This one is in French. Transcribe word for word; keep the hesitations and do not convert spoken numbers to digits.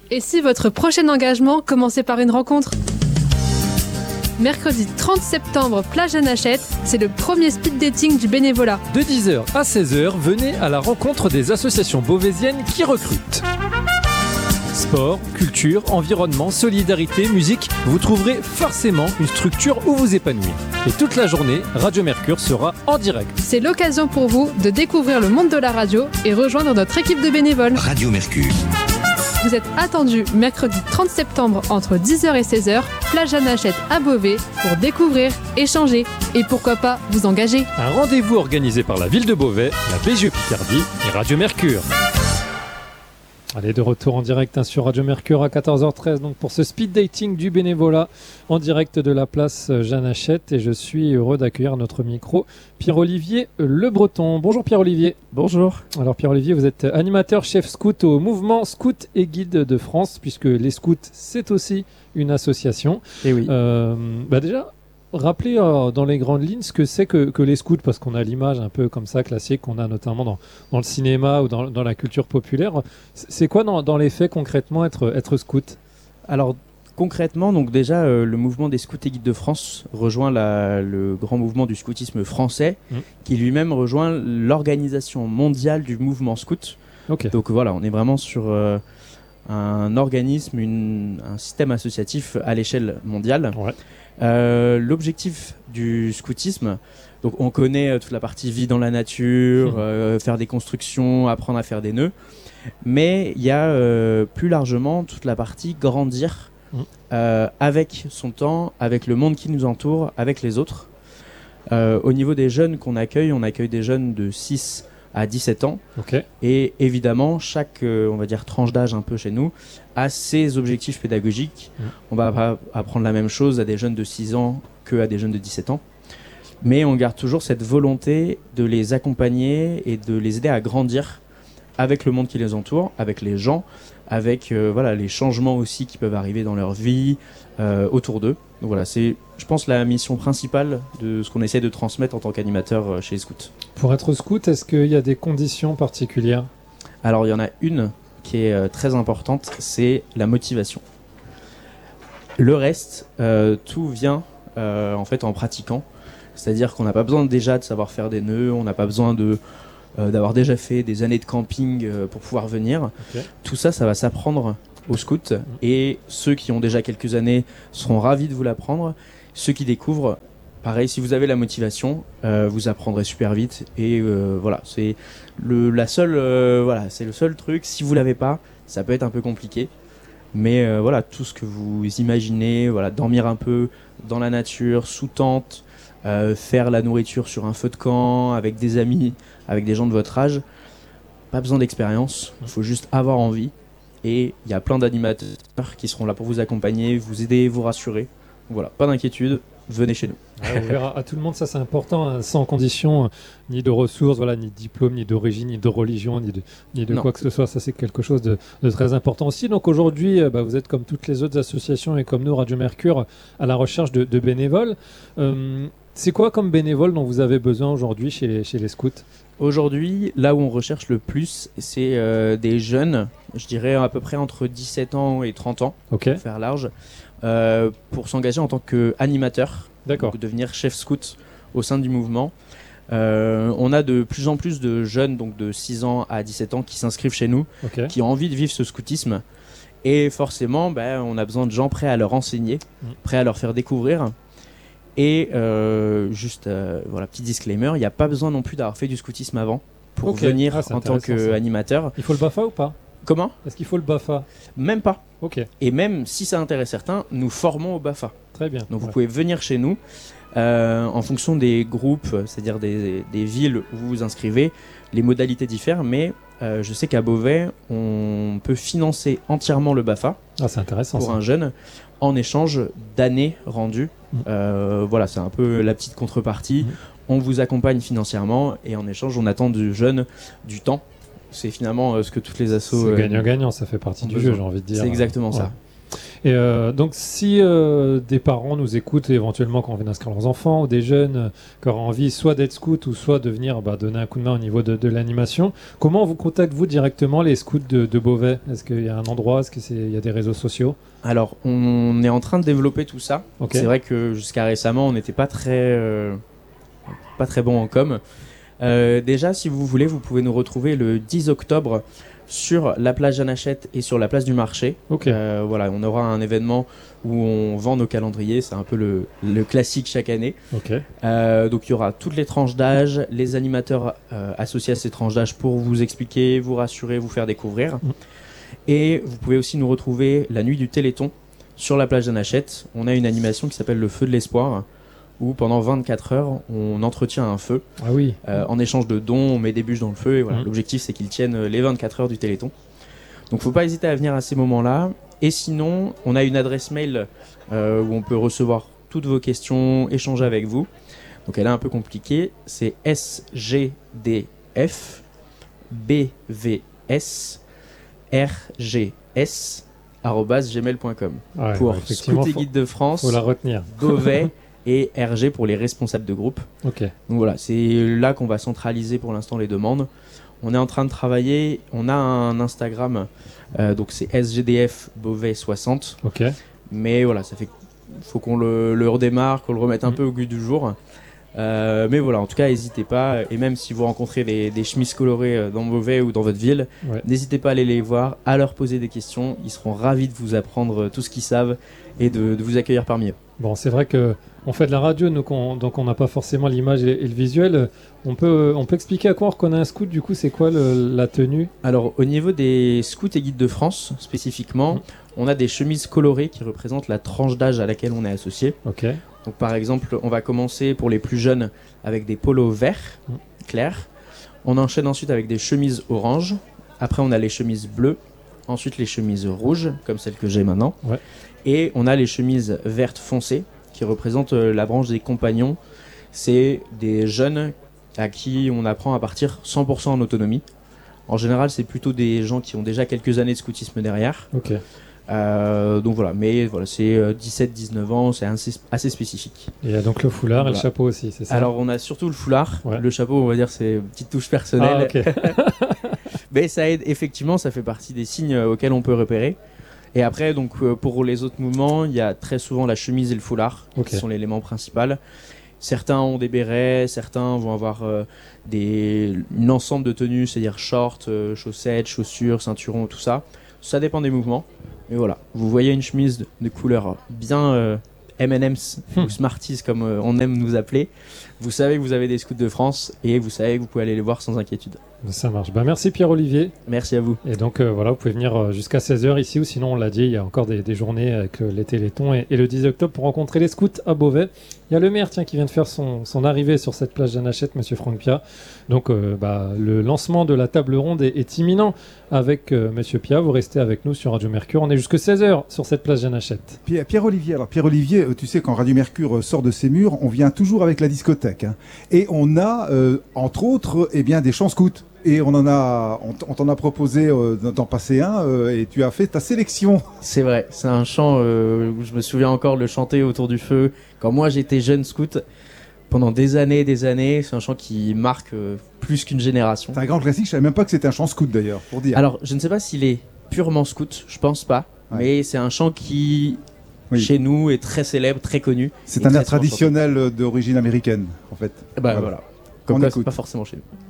Et si votre prochain engagement commençait par une rencontre ? Mercredi trente septembre, plage à Nachette, c'est le premier speed dating du bénévolat. De dix heures à seize heures, venez à la rencontre des associations beauvaisiennes qui recrutent. Sport, culture, environnement, solidarité, musique, vous trouverez forcément une structure où vous épanouir. Et toute la journée, Radio Mercure sera en direct. C'est l'occasion pour vous de découvrir le monde de la radio et rejoindre notre équipe de bénévoles. Radio Mercure. Vous êtes attendus mercredi trente septembre entre dix heures et seize heures, plage à Nachette à Beauvais, pour découvrir, échanger et pourquoi pas vous engager. Un rendez-vous organisé par la ville de Beauvais, la B G E Picardie et Radio Mercure. Allez, de retour en direct hein, sur Radio Mercure à quatorze heures treize donc pour ce speed dating du bénévolat en direct de la place Jeanne Hachette, et je suis heureux d'accueillir à notre micro Pierre-Olivier Le Breton. Bonjour Pierre-Olivier. Bonjour. Alors Pierre-Olivier, vous êtes animateur chef scout au mouvement Scout et Guide de France, puisque les scouts c'est aussi une association. Et oui. Euh, bah déjà, rappelez euh, dans les grandes lignes ce que c'est que, que les scouts, parce qu'on a l'image un peu comme ça classique qu'on a notamment dans, dans le cinéma ou dans, dans la culture populaire. C'est quoi dans, dans les faits concrètement être, être scout ? Alors concrètement, donc déjà euh, le mouvement des scouts et guides de France rejoint la, le grand mouvement du scoutisme français, mmh. qui lui-même rejoint l'organisation mondiale du mouvement scout. Okay. Donc voilà, on est vraiment sur euh, un organisme, une, un système associatif à l'échelle mondiale. Ouais. Euh, l'objectif du scoutisme, donc on connaît euh, toute la partie vie dans la nature, mmh. euh, faire des constructions, apprendre à faire des nœuds, mais il y a euh, plus largement toute la partie grandir mmh. euh, avec son temps, avec le monde qui nous entoure, avec les autres. Euh, au niveau des jeunes qu'on accueille, on accueille des jeunes de six à dix-sept ans. Okay. Et évidemment, chaque euh, on va dire tranche d'âge un peu chez nous a ses objectifs pédagogiques. Mmh. On va pas apprendre la même chose à des jeunes de six ans qu'à des jeunes de dix-sept ans. Mais on garde toujours cette volonté de les accompagner et de les aider à grandir avec le monde qui les entoure, avec les gens, avec euh, voilà, les changements aussi qui peuvent arriver dans leur vie, euh, autour d'eux. Donc voilà, c'est, je pense, la mission principale de ce qu'on essaie de transmettre en tant qu'animateur euh, chez les scouts. Pour être scout, est-ce qu'il y a des conditions particulières ? Alors, il y en a une qui est euh, très importante, c'est la motivation. Le reste, euh, tout vient euh, en fait en pratiquant. C'est-à-dire qu'on n'a pas besoin déjà de savoir faire des nœuds, on n'a pas besoin de, euh, d'avoir déjà fait des années de camping euh, pour pouvoir venir. Okay. Tout ça, ça va s'apprendre aux scouts, mmh. et ceux qui ont déjà quelques années seront ravis de vous l'apprendre. Ceux qui découvrent, pareil, si vous avez la motivation, euh, vous apprendrez super vite, et euh, voilà, c'est le, la seule, euh, voilà, c'est le seul truc. Si vous l'avez pas, ça peut être un peu compliqué, mais euh, voilà, tout ce que vous imaginez, voilà, dormir un peu dans la nature, sous tente, euh, faire la nourriture sur un feu de camp, avec des amis, avec des gens de votre âge, pas besoin d'expérience, il faut juste avoir envie. Et il y a plein d'animateurs qui seront là pour vous accompagner, vous aider, vous rassurer. Voilà, pas d'inquiétude, venez chez nous. Ah, on verra à tout le monde, ça c'est important, hein, sans condition, euh, ni de ressources, voilà, ni de diplôme, ni d'origine, ni de religion, ni de, ni de quoi que ce soit. Ça c'est quelque chose de, de très important aussi. Donc aujourd'hui, euh, bah, vous êtes comme toutes les autres associations et comme nous, Radio Mercure, à la recherche de, de bénévoles. Euh, c'est quoi comme bénévoles dont vous avez besoin aujourd'hui chez les, chez les scouts ? Aujourd'hui, là où on recherche le plus, c'est euh, des jeunes, je dirais à peu près entre dix-sept ans et trente ans, okay. pour faire large, euh, pour s'engager en tant qu'animateur, D'accord. donc devenir chef scout au sein du mouvement. Euh, on a de plus en plus de jeunes, donc de six ans à dix-sept ans, qui s'inscrivent chez nous, okay. qui ont envie de vivre ce scoutisme. Et forcément, ben, on a besoin de gens prêts à leur enseigner, mmh. prêts à leur faire découvrir. Et euh, juste, euh, voilà, petit disclaimer, il n'y a pas besoin non plus d'avoir fait du scoutisme avant pour okay. venir ah, en tant qu'animateur. Il faut le B A F A ou pas ? Comment ? Est-ce qu'il faut le B A F A ? Même pas. Ok. Et même si ça intéresse certains, nous formons au B A F A. Très bien. Donc ouais. vous pouvez venir chez nous euh, en fonction des groupes, c'est-à-dire des, des villes où vous vous inscrivez. Les modalités diffèrent, mais euh, je sais qu'à Beauvais, on peut financer entièrement le B A F A. Ah, c'est intéressant, pour ça. un jeune en échange d'années rendues. Mmh. Euh, voilà, c'est un peu la petite contrepartie. Mmh. On vous accompagne financièrement et en échange, on attend du jeune du temps. C'est finalement euh, ce que toutes les assos... C'est euh, gagnant-gagnant, ça fait partie du jeu, j'ai envie de dire. C'est exactement ouais. ça. Et euh, donc, si euh, des parents nous écoutent éventuellement quand on vient d'inscrire leurs enfants, ou des jeunes euh, qui auraient envie soit d'être scouts ou soit de venir bah, donner un coup de main au niveau de, de l'animation, comment vous contactez-vous directement les scouts de, de Beauvais? Est-ce qu'il y a un endroit? Est-ce qu'il y a des réseaux sociaux? Alors, on est en train de développer tout ça. Okay. C'est vrai que jusqu'à récemment, on n'était pas très, euh, pas très bon en com. Euh, déjà, si vous voulez, vous pouvez nous retrouver le dix octobre sur la place Jeanne Hachette et sur la place du marché. Okay. Euh, voilà, on aura un événement où on vend nos calendriers, c'est un peu le, le classique chaque année. Okay. Euh, donc il y aura toutes les tranches d'âge, les animateurs euh, associés à ces tranches d'âge pour vous expliquer, vous rassurer, vous faire découvrir. Mm. Et vous pouvez aussi nous retrouver la nuit du Téléthon sur la place Jeanne Hachette. On a une animation qui s'appelle le Feu de l'Espoir, où pendant vingt-quatre heures, on entretient un feu. Ah oui. Euh, en échange de dons, on met des bûches dans le feu. Et voilà. Mmh. L'objectif, c'est qu'ils tiennent les vingt-quatre heures du Téléthon. Donc, il ne faut pas hésiter à venir à ces moments-là. Et sinon, on a une adresse mail euh, où on peut recevoir toutes vos questions, échanger avec vous. Donc, elle est un peu compliquée. C'est S G D F B V S R G S arobase gmail point com ouais, pour ouais, Scout et Guide de France. Faut la retenir. Beauvais. Et R G pour les responsables de groupe. Okay. Donc voilà, c'est là qu'on va centraliser pour l'instant les demandes. On est en train de travailler, on a un Instagram, euh, donc c'est S G D F Beauvais soixante. Okay. Mais voilà, ça fait, faut qu'on le, le redémarre, qu'on le remette un mmh. peu au goût du jour. Euh, mais voilà, en tout cas, n'hésitez pas. Et même si vous rencontrez les, des chemises colorées dans Beauvais ou dans votre ville, ouais. n'hésitez pas à aller les voir, à leur poser des questions. Ils seront ravis de vous apprendre tout ce qu'ils savent et de, de vous accueillir parmi eux. Bon, c'est vrai que on fait de la radio, donc on donc on n'a pas forcément l'image et, et le visuel. On peut on peut expliquer à quoi on reconnaît un scout. Du coup, c'est quoi le, la tenue? Alors, au niveau des scouts et guides de France spécifiquement, mmh. on a des chemises colorées qui représentent la tranche d'âge à laquelle on est associé. Ok. Donc, par exemple, on va commencer pour les plus jeunes avec des polos verts mmh. clairs. On enchaîne ensuite avec des chemises oranges. Après, on a les chemises bleues. Ensuite, les chemises rouges, comme celle que j'ai maintenant. Ouais. Et on a les chemises vertes foncées qui représentent la branche des compagnons. C'est des jeunes à qui on apprend à partir cent pour cent en autonomie. En général, c'est plutôt des gens qui ont déjà quelques années de scoutisme derrière. Ok. Euh, donc voilà, mais voilà, c'est dix-sept dix-neuf ans, c'est assez, assez spécifique. Et il y a donc le foulard voilà. et le chapeau aussi, c'est ça? Alors on a surtout le foulard, ouais. le chapeau, on va dire, c'est une petite touche personnelle. Ah, okay. Mais ça aide, effectivement, ça fait partie des signes auxquels on peut repérer. Et après, donc, pour les autres mouvements, il y a très souvent la chemise et le foulard okay. qui sont l'élément principal. Certains ont des bérets, certains vont avoir euh, des, une ensemble de tenues, c'est-à-dire shorts, euh, chaussettes, chaussures, ceinturons, tout ça. Ça dépend des mouvements. Mais voilà, vous voyez une chemise de, de couleur bien euh, M and M's ou Smarties comme euh, on aime nous appeler. Vous savez que vous avez des scouts de France et vous savez que vous pouvez aller les voir sans inquiétude. Ça marche. Bah, merci Pierre-Olivier. Merci à vous. Et donc euh, voilà, vous pouvez venir euh, jusqu'à seize heures ici, ou sinon on l'a dit, il y a encore des, des journées avec euh, les Téléthons et, et le dix octobre pour rencontrer les scouts à Beauvais. Il y a le maire tiens, qui vient de faire son, son arrivée sur cette place Jeanne Hachette, monsieur Franck Pia. Donc euh, bah, le lancement de la table ronde est, est imminent avec euh, monsieur Pia. Vous restez avec nous sur Radio Mercure. On est jusqu'à seize heures sur cette place Jeanne Hachette. Pierre-Olivier, alors Pierre-Olivier, tu sais quand Radio Mercure sort de ses murs, on vient toujours avec la discothèque. Hein. Et on a, euh, entre autres, eh bien, des chants scouts. Et on en a, on, on t'en a proposé euh, d'en passer un euh, et tu as fait ta sélection. C'est vrai, c'est un chant euh, où je me souviens encore le chanter autour du feu. Quand moi j'étais jeune scout, pendant des années et des années, c'est un chant qui marque euh, plus qu'une génération. C'est un grand classique, je savais même pas que c'était un chant scout d'ailleurs, pour dire. Alors, je ne sais pas s'il est purement scout, je pense pas, ouais. mais c'est un chant qui... Oui. Chez nous est très célèbre, très connu. C'est un air traditionnel d'origine américaine, en fait. Bah voilà, voilà. Comme quoi, c'est pas forcément chez nous.